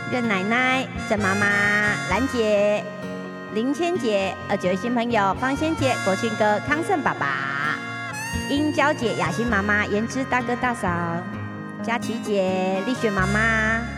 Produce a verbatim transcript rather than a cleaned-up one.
任奶奶、郑妈妈、兰姐、林千姐、二九新朋友方仙姐、国庆哥、康胜爸爸、英娇姐、雅欣妈妈、颜值大哥大嫂、佳琪姐、丽雪妈妈。